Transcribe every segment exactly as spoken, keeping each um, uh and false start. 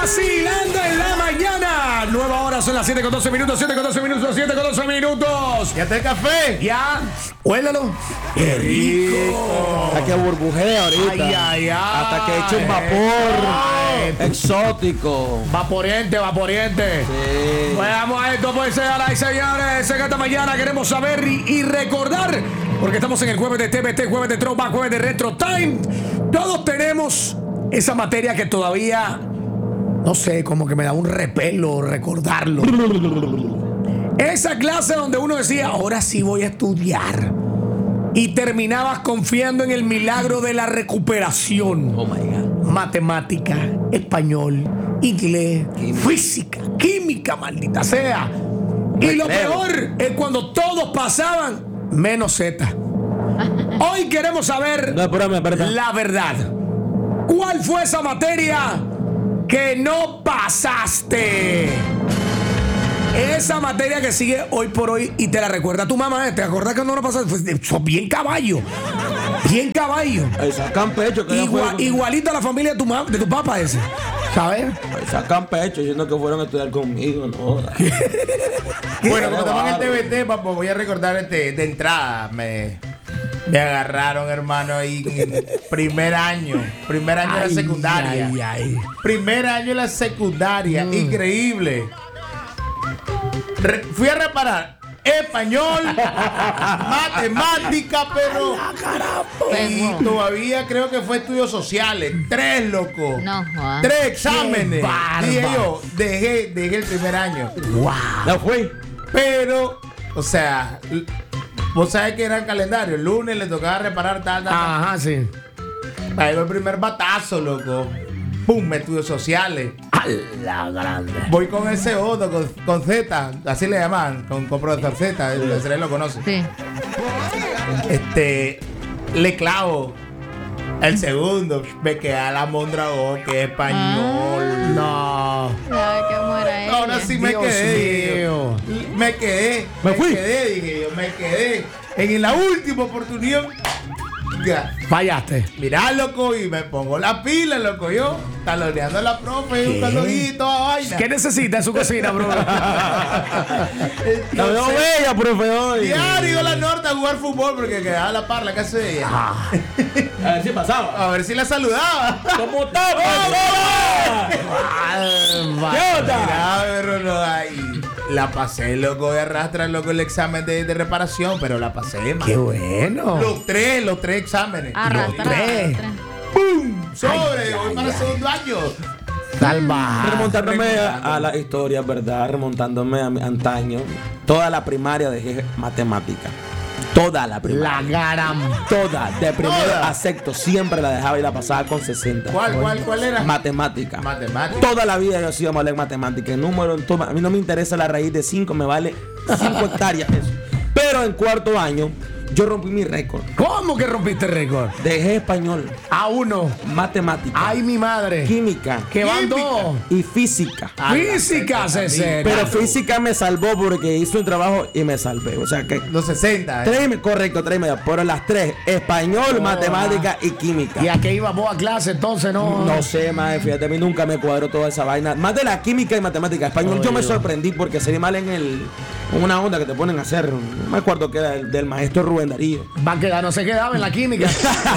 Vacilando en la mañana. Nueva hora, son las siete con doce minutos. siete con doce minutos. siete con doce minutos. ¿Ya está el café? Ya. Huélalo. ¡Qué rico! Hasta que burbujea ahorita. Ay, ay, ay. Hasta que eche un vapor Ay. exótico. Vaporiente, vaporiente. Sí. Pues vamos a esto, pues, señoras y señores. En esta mañana queremos saber y, y recordar, porque estamos en el jueves de T V T, jueves de Throwback, jueves de Retro Time. Todos tenemos esa materia que todavía, no sé, como que me da un repelo recordarlo. Esa clase donde uno decía, ahora sí voy a estudiar. Y terminabas confiando en el milagro de la recuperación. Oh my God. Matemática, español, inglés, Química. física, química, maldita sea. Y lo Recreo. peor es cuando todos pasaban menos Z. Hoy queremos saber No, espérame, espérame. la verdad. ¿Cuál fue esa materia que no pasaste? Esa materia que sigue hoy por hoy y te la recuerda tu mamá. ¿Te acuerdas que no lo pasaste? Pues, sos bien caballo. Bien caballo. Ahí sacan pecho. Que Igua- fueron- igualito a la familia de tu, mam- de tu papá ese. ¿Sabes? Ahí sacan pecho diciendo que fueron a estudiar conmigo. No. Bueno, como estamos en el T V T, papá, voy a recordar este, de entrada. Me, me agarraron, hermano, ahí en primer año. Primer año de la secundaria. Ay, ay. Primer año de la secundaria. Mm. Increíble. Re- fui a reparar español, matemática, pero. Y todavía creo que fue estudios sociales. Tres, loco. No, Juan. Tres exámenes. bárbaro. Dije yo, dejé, dejé el primer año. Wow. No fui. Pero, o sea, l- vos sabés que era el calendario. El lunes le tocaba reparar tal, tal, tal. Ajá, sí. Ahí va el primer batazo, loco. Pum, estudios sociales. A la grande. Voy con ese otro, con, con Z, así le llaman, con, con profesor Z, el el lo conoce. Sí. Este, le clavo el segundo, me queda la Mondragón, que es español. No. Ay, qué muera ella. Ahora sí me Dios quedé, dije yo. mío. Me quedé, Me me, fui. quedé, dije yo, me quedé. En la última oportunidad, ya. Fallaste. Mirá, loco, y me pongo la pila, loco, yo, taloneando a la profe, buscando y toda vaina. ¿Qué necesita en su cocina, bro? La veo Entonces, bella, profe. hoy. diario a la norte a jugar fútbol porque quedaba a la par la casa de ella. Ah. A ver si pasaba. A ver si la saludaba. ¿Cómo está, ¿Qué onda? Mira, pero no hay. La pasé, loco, de arrastra, loco, el examen de, de reparación, pero la pasé, man. Qué bueno. Los tres, los tres exámenes. Arrastra, tres. arrastra. ¡Pum! Sobre, Ay, voy ay, para el ay. segundo año. Salva. Remontándome a, a la historia, ¿verdad? Remontándome a mi antaño. Toda la primaria dejé matemática. Toda la La primaria. garam. Toda. De primero Toda. a sexto. Siempre la dejaba y la pasaba con sesenta. ¿Cuál, cuál, cuál era? Matemática. Matemática. Toda la vida yo he sido malo en matemática. El número, en todo- a mí no me interesa la raíz de cinco, me vale cinco hectáreas eso. Pero en cuarto año, yo rompí mi récord. ¿Cómo que rompiste el récord? Dejé español, A uno. matemática, Ay, mi madre. química Que van Química. dos. y física. Física, César. Pero física me salvó porque hice un trabajo y me salvé. O sea que Los sesenta. ¿eh? tres, y me- correcto, tres y media. Pero las tres, español, matemática y química. ¿Y a qué iba vos a clase entonces? No. No sé, más, fíjate, a mí nunca me cuadró toda esa vaina. Más de la química y matemática. Español, yo me sorprendí porque sería mal en el una onda que te ponen a hacer. No me acuerdo que era del, del maestro Rubén Darío. Va a quedar, no se quedaba en la química.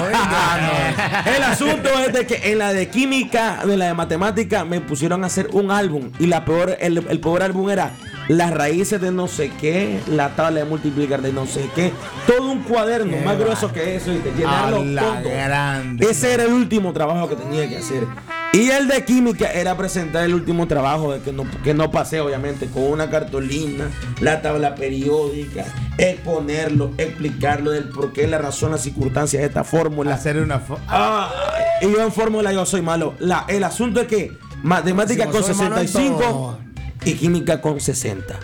El asunto es de que en la de química, en la de matemática, me pusieron a hacer un álbum. Y la peor, el, el peor álbum era las raíces de no sé qué, la tabla de multiplicar de no sé qué. Todo un cuaderno más grueso que eso y te A llenarlo la todo. grande. Ese era el último trabajo que tenía que hacer. Y el de química era presentar el último trabajo de que no, que no pasé, obviamente, con una cartulina, la tabla periódica, exponerlo, explicarlo del por qué, la razón, las circunstancias de esta fórmula. Hacer una fo- Ah, y yo en fórmula yo soy malo. La, el asunto es que matemática Si con vos sos malo en sesenta y cinco todo. y química con sesenta.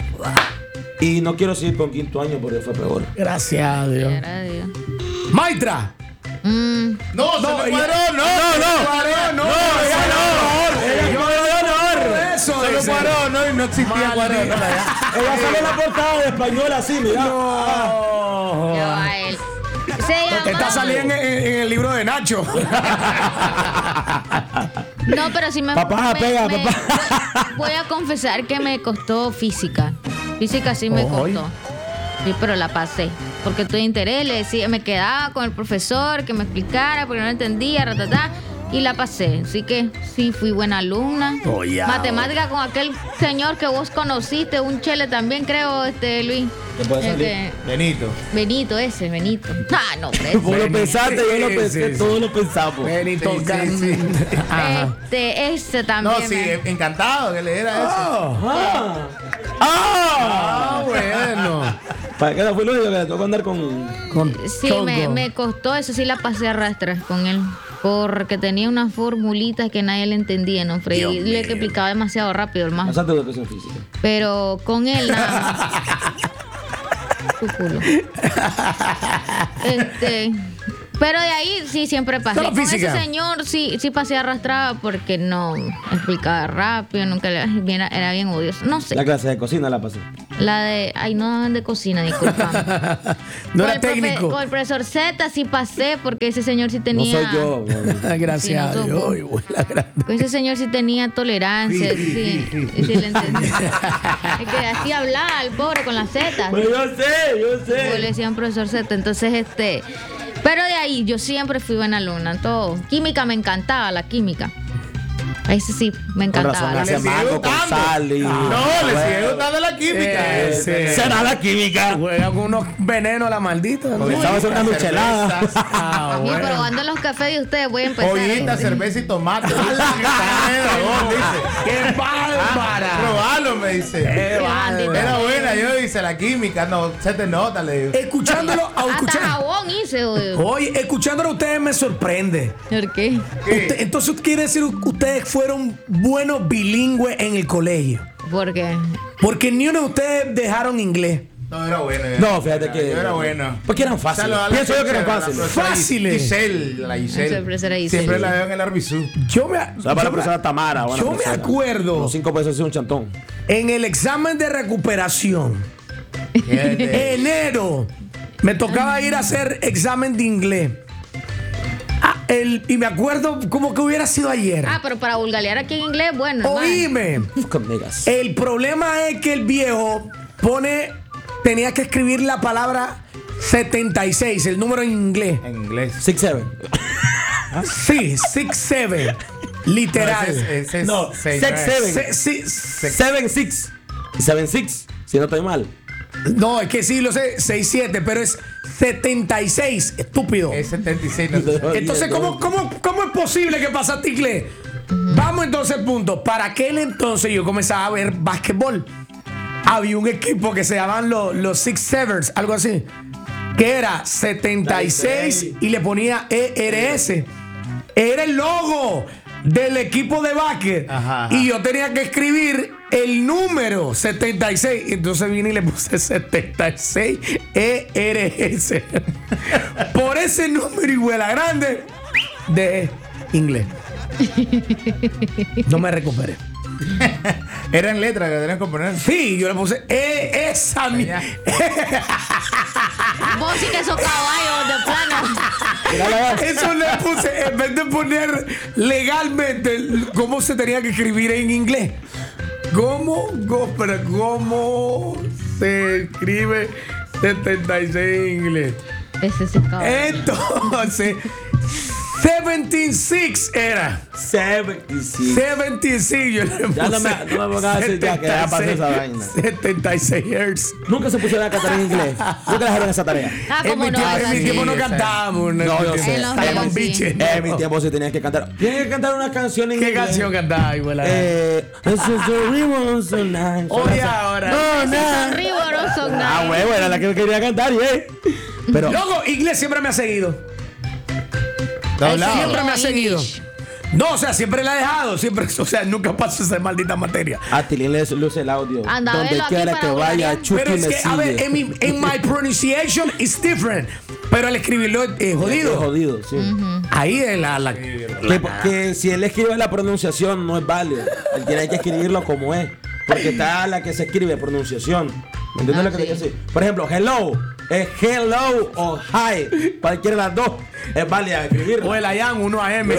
Y no quiero seguir con quinto año porque fue peor. Gracias a Dios. Quiera Dios. Maitra. Mm, No, se No, me ella- cuadró, no, no, cuadró, no, ella no. ella Yo cuadró, no, Eso se me es. cuadró, no, y no existía cuadró. Maldita. Ella sale en la portada de español así, mira. No. yo a él. Se llama. Está saliendo en, en- en el libro de Nacho. No, pero sí me... Papá, me- pega, me- papá. Voy, voy a confesar que me costó física. Física sí me Ay. costó. Sí, pero la pasé. Porque tuve interés, le decía, me quedaba con el profesor que me explicara porque no entendía, ratatá, y la pasé. Así que sí, fui buena alumna. Oh, ya. Matemática con aquel señor que vos conociste, un chele también, creo, este Luis. ¿Te puede El salir? que- Benito. Benito, ese, Benito. Ah, no, hombre, ese. Vos lo pensaste, yo lo Sí, pensé, sí, sí. todos lo pensamos. Benito Sí, sí, Can- sí. Ajá. Este, ese No, también. sí, me- encantado que le diera eso. Ah, ¡Ah! ah, bueno. ¿Para qué no fue el único que le tocó andar con. Con Sí, me, Chongo. me costó, eso sí la pasé a rastras con él. Porque tenía unas formulitas que nadie le entendía, ¿no? Freddy Dios le mío. explicaba demasiado rápido, hermano. Pasaste de educación física. Pero con él nada más. Tu culo. Este. Pero de ahí sí siempre pasé. Solo Con física. ese señor sí, sí pasé arrastrada porque no explicaba rápido, nunca le era, era bien odioso. No sé. La clase de cocina la pasé. La de. Ay, no, de cocina, disculpa. No Con era el profe- técnico. Con el profesor Z sí pasé porque ese señor sí No tenía. soy yo. güey. Gracias Sí, no a sos Dios. vos. Ay, güey, la grande. Con ese señor sí tenía tolerancia, sí. Y sí le entendí. Es que así hablaba el pobre con las zetas. Pues yo sé, yo Pues le sé. decían profesor Z. Entonces, este. Pero de ahí yo siempre fui buena alumna. Todo. Química me encantaba, la química. Ahí sí, sí, me Con encantaba. razón, la- hace Le sigue mango con gustando. sal y. No, le sigue gustando la química. Eh, sí. Será la química. Juega con unos venenos la maldita. ¿no? Porque Estaba haciendo una michelada. cervezas, Ah, Oye, bueno. probando los cafés de ustedes voy a empezar. Pollita, cerveza y tomate. Dice que está en el dragón, dice. ¡Qué bárbara! Probalo, me dice. ¡Qué maldita. bárbara! Era buena, yo dice la química, no, se te nota, le digo. Escuchándolo, a Hasta escuchar. jabón hice, güey. Oye, escuchándolo a ustedes me sorprende. ¿Por qué? Usted- entonces quiere decir que ustedes fueron buenos bilingües en el colegio. ¿Por qué? Porque ni uno de ustedes dejaron inglés. No, era bueno. era No, bueno, fíjate que. Yo era bueno. Porque eran fáciles. Saludos a la Pienso yo que eran profesora, fáciles. la profesora Fáciles. Giselle, la Giselle. La profesora Giselle. Siempre la veo en el Arbizú. Yo me, O sea, para yo la me- profesora Tamara. buena yo me profesora. acuerdo. Los cinco pesos es un chantón. en el examen de recuperación, enero, me tocaba ir a hacer examen de inglés. Ah, el- y me acuerdo como que hubiera sido ayer. Ah, pero para vulgarear aquí en inglés, bueno. hermano. Oíme, Fuck niggas. el problema es que el viejo pone, tenía que escribir la palabra setenta y seis, el número en inglés. En inglés. Six seven. Sí, six seven, literal. No, ese es- ese es No, seis, six, nueve. seven. Se- sí, Seven six. Seven six. Si no estoy mal. no, es que sí, lo sé, seis siete, pero es setenta y seis, estúpido. Es setenta y seis. No sé. Entonces, ¿cómo, cómo, ¿cómo es posible que pasaste inglés? Vamos entonces al punto. Para aquel entonces yo comenzaba a ver básquetbol. Había un equipo que se llamaban los, los Six Sevens, algo así. Que era setenta y seis y le ponía E R S. Era el logo del equipo de básquet. Ajá, ajá. Y yo tenía que escribir el número setenta y seis. Entonces vine y le puse setenta y seis E R S. Por ese número igual grande de inglés. No me recuperé. Era en letra que tenían que poner. Sí, yo le puse e, esa mi- Ya. Vos sí que sos caballo de plano. Eso le puse, en vez de poner legalmente cómo se tenía que escribir en inglés. ¿Cómo, go- pero ¿cómo se escribe setenta y seis en inglés? Ese sí es caballo. Entonces, setenta y seis era. Seven six. setenta y seis, yo le puse. Ya no me- no me pongas a decir ya que ya pasó esa vaina. setenta y seis hertz. Nunca se pusieron a cantar en inglés. Nunca dejaron esa tarea. Ah, En como mi, no. tiempo, en mi así. tiempo no Sí, cantábamos. No, yo sé. En los Estaban míos, sí. biches. En mi tiempo sí tenías que cantar. Tienes que cantar una canción en ¿Qué inglés. canción cantaba, igual? Eh, this is the ribbon so nice. Oye, ahora. No, Son no. rigurosos, Ah, nice. huevo, era la que quería cantar, ¿eh? Pero Loco, inglés siempre me ha seguido. Doblado. Siempre me ha English. seguido. No, o sea, siempre la he dejado. Siempre, o sea, nunca paso esa maldita materia. a Tilín le luce el audio. Anda, Donde velo aquí quiera para que vaya, volver. Chucky Pero es me que, a ver, sigue. en mi en my pronunciation is different. Pero al escribirlo es Es jodido. jodido, sí. Ahí es la. la Que, que si él escribe la pronunciación no es válido. Él tiene que escribirlo como es. Porque está la que se escribe pronunciación. ¿Me entiendes Ah, lo que te sí. quiero decir? Por ejemplo, hello. es hello o hi. Cualquiera de las dos es válida de escribir. O el Ayan, uno a M.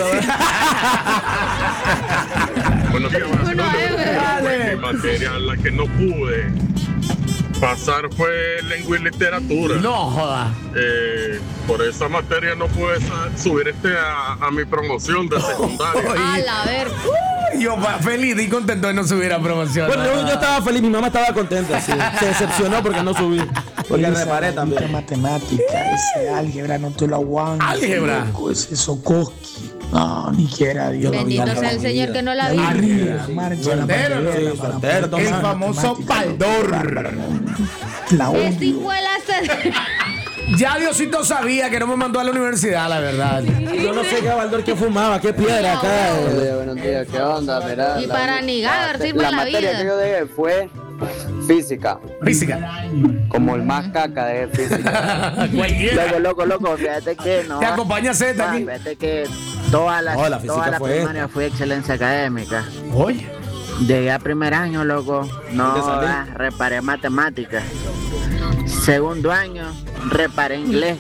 Buenos días, Uno a M. Dale. mi materia, la que no pude pasar fue lengua y literatura. No joda. Eh, por esa materia no pude sa- subir este a, a mi promoción de secundaria. A la ver. Yo pa- feliz y contento de no subir a promoción. Bueno, yo, yo estaba feliz, mi mamá estaba contenta. Sí. Se decepcionó porque no subí. Porque Esa reparé maldita también. matemática, ese álgebra no te lo aguanto. Álgebra. loco, ese Sokoski. No, ni quiera Dios. Bendito sea el Señor que no la vi. Arriba, marcha la Soltero, manivela sí, para soltero, poder El toma. famoso matemática, Baldor. La Este odio. hijo de la Ya Diosito sabía que no me mandó a la universidad, la verdad. Yo no sé qué Baldor que fumaba, qué piedra acá. Buenos días, buenos días, ¿qué onda? Mirá, Y la- para ni nada, sirve la la materia vida. que yo dejé fue física, Física. como el más caca de física. Loco, Cualquiera. loco, loco, fíjate que no. Te acompaña Z Ah, aquí. Fíjate que toda la, No, la física toda la fue primaria fue excelencia académica. Oye. Llegué a primer año, loco, no ¿Te salí? ah, reparé matemáticas. Segundo año, reparé inglés.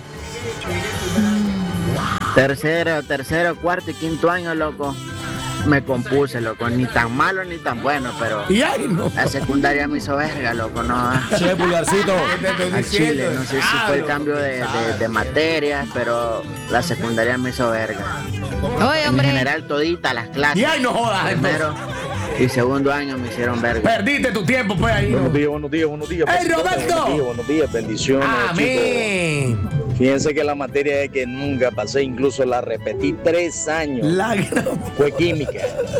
Tercero, tercero, cuarto y quinto año, loco, me compuse, loco, ni tan malo ni tan bueno, pero Y ay, no. la secundaria me hizo verga, loco, no. Che, pulgarcito. Te estoy Al Chile, diciendo, no sé si fue el cambio de, de, de materias, pero la secundaria me hizo verga. Oye, En hombre. general, todita las clases. Y ay, no jodas. Primero y segundo año me hicieron verga. Perdiste tu tiempo, pues ahí. Buenos ¿no? días, buenos días, buenos días. ¡Ey, patrones, Roberto! Buenos días, buenos días, bendiciones. Amén. chicos. Fíjense que la materia de que nunca pasé, incluso la repetí tres años, La gran- fue química.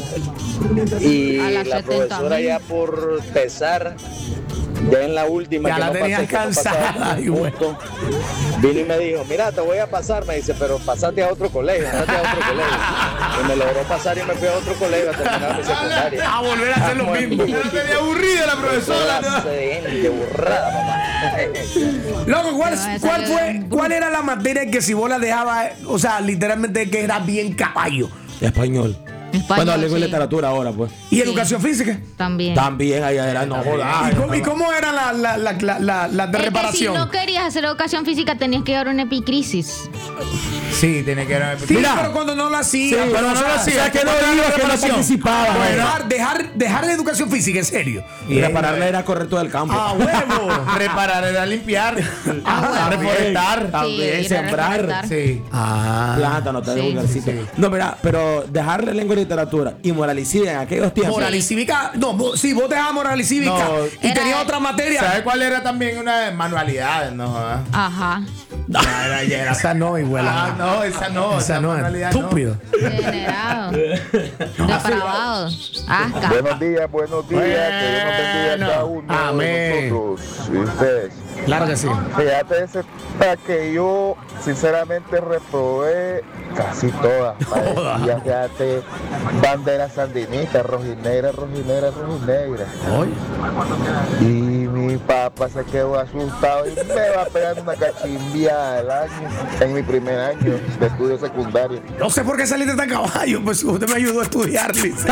Y A la, las setenta profesora mil. ya por pesar, ya en la última Ya que la no tenías pasé, que no cansada, pasaba ay, ni un güey. punto, vino y me dijo, mira, te voy a pasar, me dice, pero pasate a otro colegio, andate a otro colegio. Y me logró pasar y me fui a otro colegio a terminar mi secundaria. A volver a hacer lo Amo mismo. el Ya tenía aburrida la profesora. ¿no? Clase de gente burrada, mamá. Loco, ¿cuál, No, esa cuál que- fue, ¿cuál era la materia en que si vos la dejabas, o sea, literalmente que era bien caballo? Español. Español, Bueno, lengua y sí. literatura ahora, pues. ¿Y educación física? También. También ahí adelante, no jodas. ¿Y cómo, y cómo eran las la, la, la, la, la de Es que reparación? si no querías hacer educación física tenías que llevar una epicrisis. Sí, tiene que ver. Sí, Mira. pero cuando no la hacía. Sí, pero no lo hacía, que no cuando iba, era que no reparación. participaba, Bueno, güey. dejar, dejar, dejar la educación física, en serio. Y repararle era correr todo el campo. ¡A huevo! Reparar era limpiar. Ah, Reforestar. También, ir a sembrar. reforestar. Sí. Ah. Plátano, te Sí, de vulgarcito. No, mira, pero dejarle lengua y literatura y moral y cívica en aquellos tiempos. Moral y cívica. No, vos- sí, vos dejabas moral y cívica. No, y era- tenías otra materia. ¿Sabes cuál era también una de manualidades? No, ah? Ajá. Ya era, ya era. Esa no, igual. Ah, no, esa no. Esa no es. manualidad Estúpido. Degenerado. Depravado. Asca. Buenos días, buenos días, que Dios nos bendiga a cada uno Amén. de nosotros y ustedes. Claro que sí. Fíjate ese ta que yo sinceramente reprobé casi todas. Parecía, fíjate, bandera sandinista, rojinegra, rojinegra, rojinegra. Hoy. Y mi papá se quedó asustado y me va pegando una cachimbiada al año, en mi primer año de estudio secundario. No sé por qué saliste tan caballo, pues usted me ayudó a estudiar, dice.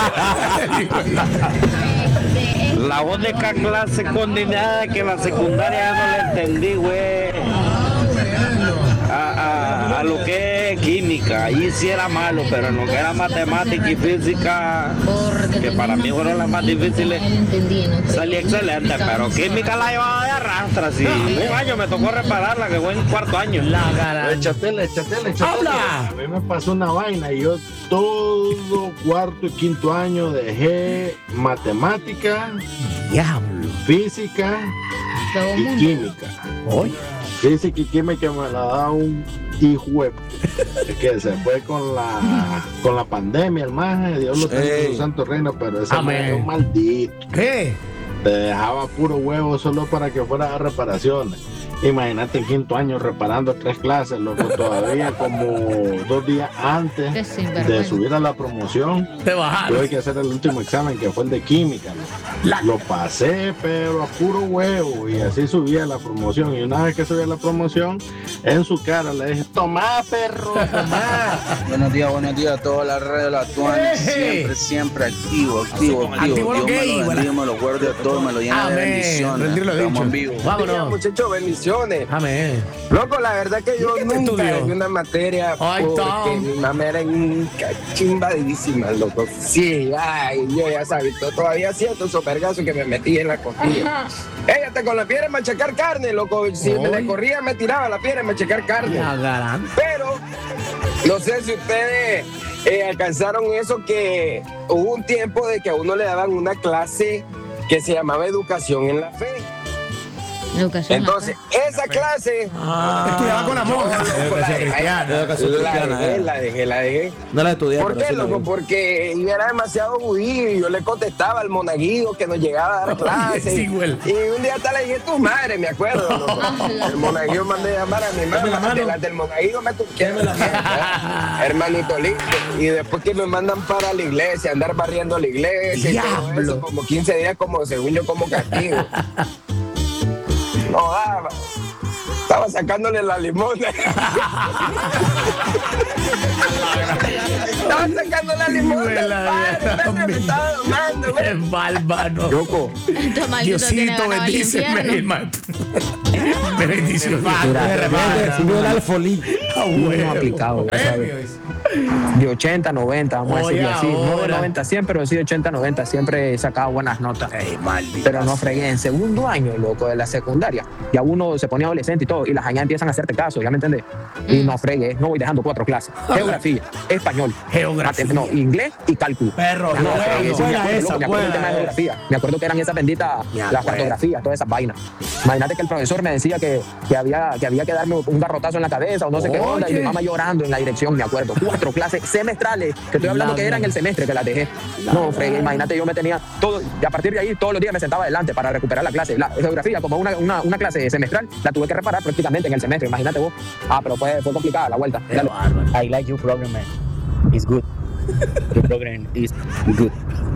La única clase condenada que la secundaria ya no le entendí, güey. A, a, a lo que es química, ahí sí era malo, pero en lo que era matemática y física, que para mí fueron las más difíciles, salí excelente, pero química la llevaba de arrastra, sí. Un año me tocó repararla, que fue en cuarto año. Échatela, échatela, échatela. ¡Habla! A mí me pasó una vaina y yo todo cuarto y quinto año dejé matemática, Diablo. física y química. Hoy. Física y química me la da un hijo de- que se fue con la con la pandemia, el maje, Dios lo tenga en Ey. su santo reino, pero ese Amén. maje es un maldito. ¿Qué? Te dejaba puro huevo solo para que fuera a reparaciones. Imagínate en quinto año reparando tres clases, loco, todavía como dos días Qué antes sinvergüenza. de subir a la promoción. Te bajaron. Tuve que hacer el último examen que fue el de química. loco. La- Lo pasé, pero a puro huevo, y así subí a la promoción. Y una vez que subí a la promoción, en su cara le dije, tomá, perro, tomá. Buenos días, buenos días a toda la red de la Tuana. ¡Eh! Siempre, siempre activo, activo, activo. Activo lo Dios me gay, lo ¿verdad? bendiga, me lo guarde a todos, me lo llena de Amén. bendiciones. Rendir lo Estamos dicho. en vivo. Vámonos. Muchachos, bendiciones. bendiciones. Amén. Loco, la verdad que yo ¿Qué te nunca estudió? vi una materia Ay, porque Tom. mi mamá era un cachimbadísima, loco. Sí, ay, yo ya sabía, to- todavía siento esos vergazos que me metí en la costilla. Ella hasta con la piedra machacar carne, loco. Si me le corría, me tiraba la piedra machacar carne. La garanta. Pero no sé si ustedes eh, alcanzaron eso, que hubo un tiempo de que a uno le daban una clase que se llamaba Educación en la Fe. Educación. Entonces, esa clase Ah, estudiaba con la monja. Educación cristiana. Educación la cristiana, dejé, eh. la dejé, la dejé. No la estudié. ¿Por pero qué, sí la loco? vi. Porque yo era demasiado judío y yo le contestaba al monaguillo que nos llegaba a dar clases. sí, güey. Y un día hasta le dije, tu madre, me acuerdo. loco. El monaguillo mandé a llamar a mi Dame la mamá. mano. Delante del monaguillo me tuqué. Hermanito lindo. Y después que me mandan para la iglesia, andar barriendo la iglesia y todo Diablo. eso, como quince días, como según yo, como castigo. No daba. Estaba sacándole la limona. Estaba sacando la limona. Padre, me estaba domando, güey. Es bárbaro. Loco. Este maldito tiene Diosito, ganado el bendíceme, infierno. hermano. Me bendición. Subió el alfolí. Uno aplicado, ya sabes. De ochenta, noventa, vamos a Oye, decirlo así. No de ahora. noventa cien, pero sí de ochenta, noventa. Siempre he sacado buenas notas. Pero no fregué. En segundo año, loco, de la secundaria, ya uno se ponía adolescente y todo, y las añadas empiezan a hacerte caso, ¿ya me entendés? Y no fregué, no voy dejando cuatro clases. Geografía, español, Geografía. mate- no, inglés y cálculo. Perro, no, bueno, fregué, sí, me buena acuerdo, esa, loco, me acuerdo del buena tema de esa. geografía. Me acuerdo que eran esas benditas, Me las acuerdo. cartografías, todas esas vainas. Imagínate que el profesor me decía que, que, había, que había que darme un garrotazo en la cabeza o no sé qué onda, y Oye. mi mamá llorando en la dirección, me acuerdo. Cuatro clases semestrales, que estoy hablando La que eran el semestre que las dejé. No, fregué, imagínate, yo me tenía todo, y a partir de ahí todos los días me sentaba adelante para recuperar la clase. La geografía, como una, una, una clase semestral, la tuve que reparar prácticamente en el semestre, imagínate vos. Ah, pero fue, fue complicada la vuelta. Dale. I like your program, man. It's good. Your program is good.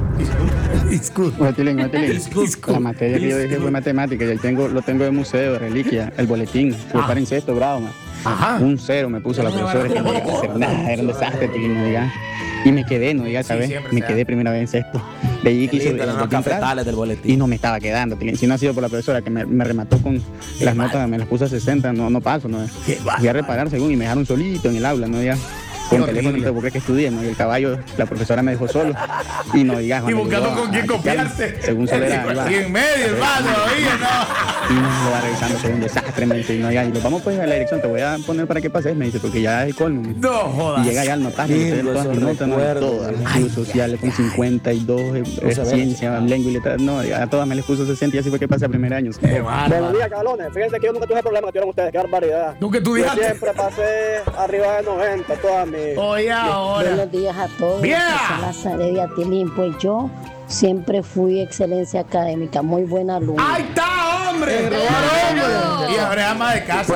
It's good. Matilín, Matilín. It's good. La materia que yo dije fue matemática y ahí tengo, lo tengo de museo, de reliquia, el boletín. Fue para en sexto grado, man. Ajá. Un cero me puso la profesora, que no tenía que hacer nada, era un desastre, Tilín, no diga. Y me quedé, no diga, ¿sabes? siempre me se quedé primera vez en sexto. De allí Qué quise lindo, el los boletín atrás, cafetales del boletín. y no me estaba quedando, Tilín. Si no ha sido por la profesora que me, me remató con las notas, me las puso a sesenta, no, no paso, ¿no? Qué Fui a reparar según y me dejaron solito en el aula, ¿no? Ya. Con teléfono y todo, porque es que estudié, ¿no? Y el caballo, la profesora me dejó solo. Y no digas, Y cuando buscando llegó a- con quién a quitarme, copiarse. según solo era, iba- Y en medio, hermano, todavía, no. y uno lo va revisando, fue un desastre, me dice, y no, ya, y lo vamos pues a la dirección, te voy a poner para que pases, me dice, porque ya es el colmo. me dice. No jodas. Y llega ya al notario, Sí, me trae todas esos mis notas, no, recuerdos. todas, Ay, estudios sociales con cincuenta y dos, eh, No se ve. ciencia, lengua y letra, no, a todas me les puso sesenta y así fue que pasé a primer año. Buenos días, cabrones. Fíjense que yo nunca tuve problemas que tuvieron ustedes. Qué barbaridad. ¿Tú qué Yo estudiaste? siempre pasé arriba de noventa, todas mis... Oye, ahora. Buenos días a todos. Bien. Soy Nazaret de Atilín. Pues yo siempre fui excelencia académica, muy buena alumna. ¡Ahí está, hombre! Y ahora es ama de casa.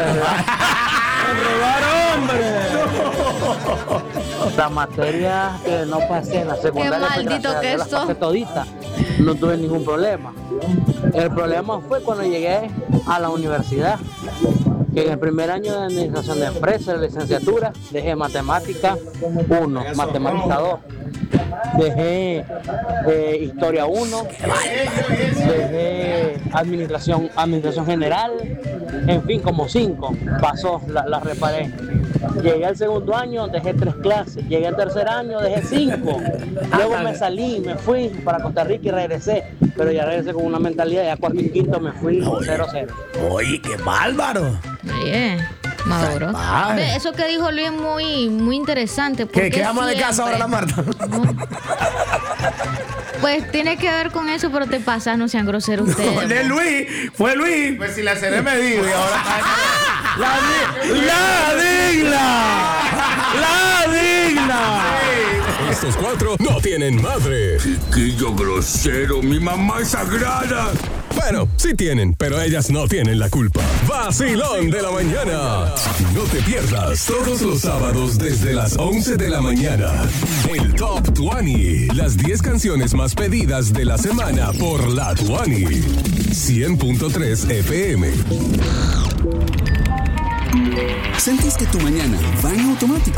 La materia que no pasé en la secundaria, Qué maldito pues, gracias a Dios, las queso. pasé todita. No tuve ningún problema. El problema fue cuando llegué a la universidad, que en el primer año de administración de empresas, de licenciatura, dejé matemática uno, matemática dos. Dejé eh, historia uno, dejé administración, administración general, en fin, como cinco. Pasó, la, la reparé. Llegué al segundo año, dejé tres clases. Llegué al tercer año, dejé cinco. Luego me salí, me fui para Costa Rica y regresé. Pero ya regresé con una mentalidad, ya cuarto y quinto me fui cero cero. Oye, qué bárbaro. Oye, maduro. Salvaje. Ve, eso que dijo Luis es muy, muy interesante. ¿Qué, porque qué ama de casa siempre- ahora la Marta? Pues tiene que ver con eso, pero te pasas, no sean groseros ustedes. No, de Luis, fue Luis. Pues si la ceré me dijo y ahora La, di- la digna. La digna. Estos cuatro no tienen madre. Chiquillo grosero, mi mamá es sagrada. Bueno, sí tienen, pero ellas no tienen la culpa. Vacilón de la mañana. No te pierdas todos los sábados desde las once de la mañana. El Top veinte. Las diez canciones más pedidas de la semana por la veinte. cien punto tres F M. ¿Sentís que tu mañana va en automático?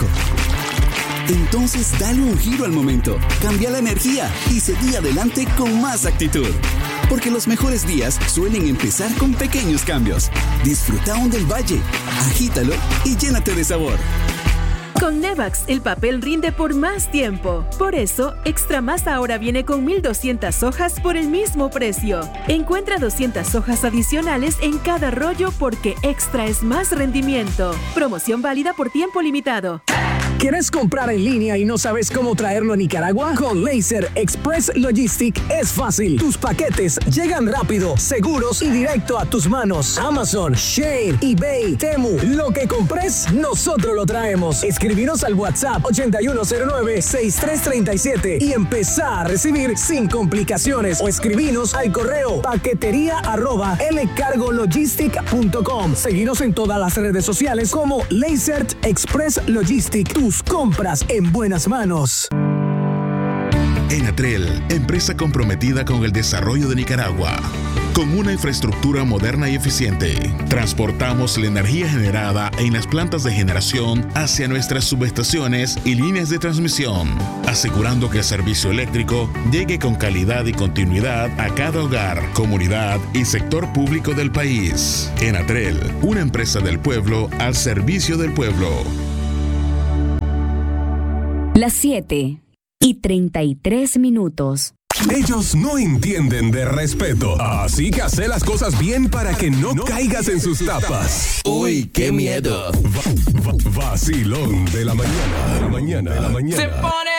Entonces dale un giro al momento, cambia la energía y seguí adelante con más actitud. porque los mejores días suelen empezar con pequeños cambios. Disfruta aún del valle, agítalo y llénate de sabor. Con Nevax, el papel rinde por más tiempo. Por eso, Extra Más ahora viene con mil doscientas hojas por el mismo precio. Encuentra doscientas hojas adicionales en cada rollo porque Extra es más rendimiento. Promoción válida por tiempo limitado. ¿Quieres comprar en línea y no sabes cómo traerlo a Nicaragua? Con Laser Express Logistic es fácil. Tus paquetes llegan rápido, seguros y directo a tus manos. Amazon, Shein, eBay, Temu, lo que compres, nosotros lo traemos. Escribinos al WhatsApp ochenta y uno cero nueve, sesenta y tres treinta y siete y empezar a recibir sin complicaciones. O escribinos al correo paquetería arroba lcargologistic punto com. Seguinos en todas las redes sociales como Laser Express Logistic. Tus compras en buenas manos. Enatrel, empresa comprometida con el desarrollo de Nicaragua. Con una infraestructura moderna y eficiente, transportamos la energía generada en las plantas de generación hacia nuestras subestaciones y líneas de transmisión, asegurando que el servicio eléctrico llegue con calidad y continuidad a cada hogar, comunidad y sector público del país. Enatrel, una empresa del pueblo al servicio del pueblo. Las siete y treinta y tres minutos. Ellos no entienden de respeto, así que hace las cosas bien para que no, no caigas en sus tapas. Uy, qué miedo. Va, va, vacilón de la mañana, de la mañana, de la mañana. Se pone